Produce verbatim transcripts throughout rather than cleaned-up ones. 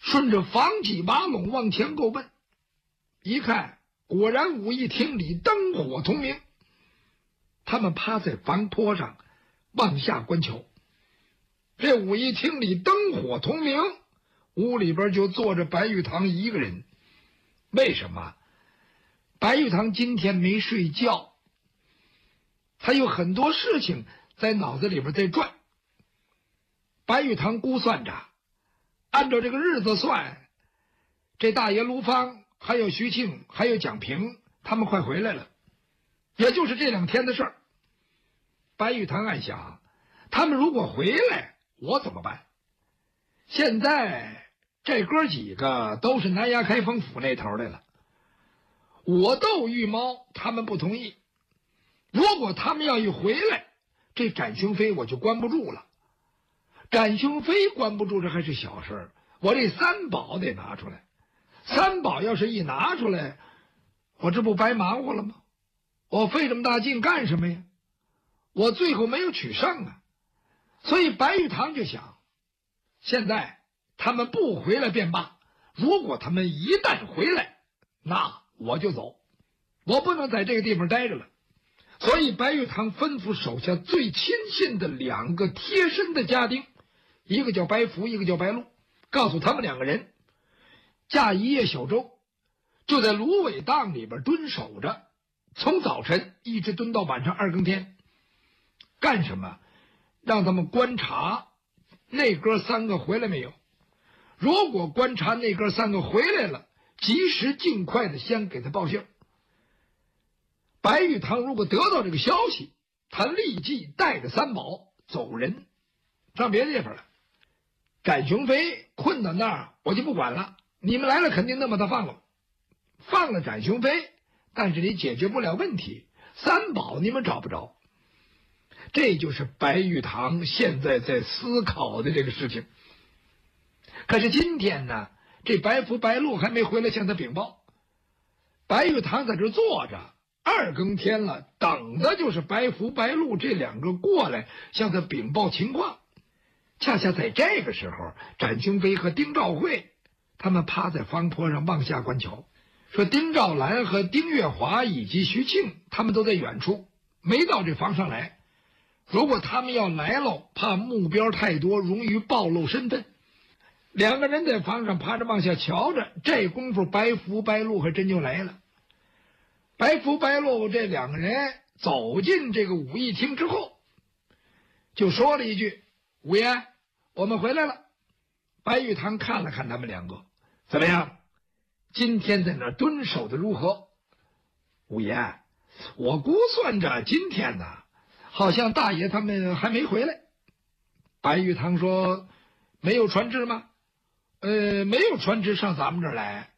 顺着房脊马垄往前够奔，一看果然武义厅里灯火通明。他们趴在房坡上往下观瞧，这武义厅里灯火通明，屋里边就坐着白玉堂一个人。为什么？白玉堂今天没睡觉，他有很多事情在脑子里边在转。白玉堂估算着，按照这个日子算，这大爷卢芳还有徐庆还有蒋平他们快回来了，也就是这两天的事儿。白玉堂暗想，他们如果回来我怎么办？现在这哥几个都是南衙开封府那头来了，我斗玉猫他们不同意，如果他们要一回来，这展雄飞我就关不住了。展雄飞关不住这还是小事，我这三宝得拿出来。三宝要是一拿出来，我这不白忙活了吗？我费这么大劲干什么呀？我最后没有取胜啊。所以白玉堂就想，现在他们不回来便罢，如果他们一旦回来，那我就走，我不能在这个地方待着了。所以白玉堂吩咐手下最亲信的两个贴身的家丁，一个叫白福，一个叫白鹿，告诉他们两个人驾一叶小舟，就在芦苇荡里边蹲守着，从早晨一直蹲到晚上二更天。干什么？让他们观察那哥三个回来没有。如果观察那哥三个回来了，及时尽快的先给他报信。白玉堂如果得到这个消息，他立即带着三宝走人，上别的地方了。展雄飞困到那儿，我就不管了，你们来了肯定能把他放了，放了展雄飞，但是你解决不了问题，三宝你们找不着。这就是白玉堂现在在思考的这个事情。可是今天呢，这白福白鹿还没回来向他禀报。白玉堂在这坐着，二更天了，等的就是白福白鹿这两个过来向他禀报情况。恰恰在这个时候，展雄飞和丁兆会他们趴在方坡上往下观瞧，说丁兆兰和丁月华以及徐庆他们都在远处，没到这房上来。如果他们要来喽，怕目标太多，容易暴露身份。两个人在房上趴着往下瞧着，这功夫白福白鹿还真就来了。白福白鹿这两个人走进这个武义厅之后，就说了一句：五爷，我们回来了。白玉堂看了看他们两个，怎么样？今天在那儿蹲守的如何？五爷，我估算着今天呢，好像大爷他们还没回来。白玉堂说：没有船只吗？呃，没有船只上咱们这儿来。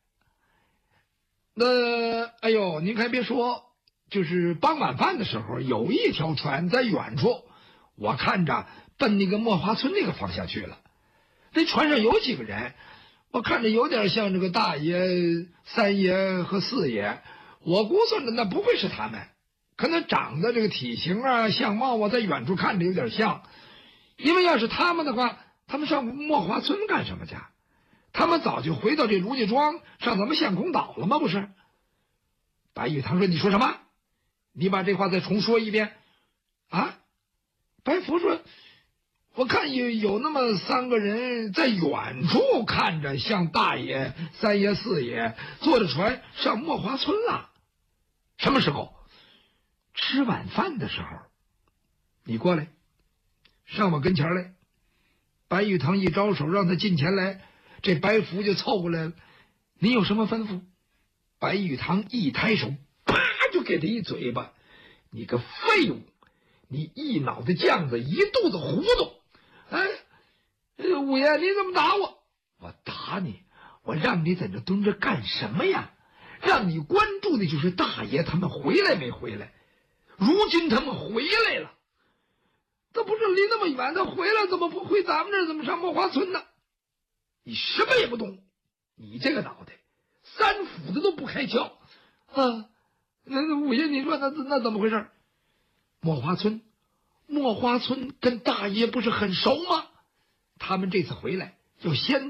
那哎呦，您还别说，就是傍晚饭的时候，有一条船在远处，我看着奔那个墨花村那个方向去了。那船上有几个人，我看着有点像这个大爷、三爷和四爷，我估算着那不会是他们，可能长得这个体型啊、相貌啊，在远处看着有点像。因为要是他们的话，他们上墨花村干什么去？他们早就回到这卢家庄，上咱们相公岛了吗？不是？白玉堂说：你说什么？你把这话再重说一遍。啊？白福说：我看有有那么三个人在远处看着像大爷、三爷、四爷坐着船上墨花村了。什么时候？吃晚饭的时候。你过来，上我跟前来。白玉堂一招手让他进前来，这白福就凑过来了。你有什么吩咐？白玉堂一抬手，啪就给他一嘴巴。你个废物，你一脑袋酱子，一肚子糊涂。哎，五爷你怎么打我？我打你？我让你在这蹲着干什么呀？让你关注的就是大爷他们回来没回来。如今他们回来了，这不是离那么远，他回来怎么不回咱们这儿，怎么上墨花村呢？你什么也不懂，你这个脑袋三斧子都不开窍啊！那五爷你说那那怎么回事？墨花村墨花村跟大爷不是很熟吗？他们这次回来要先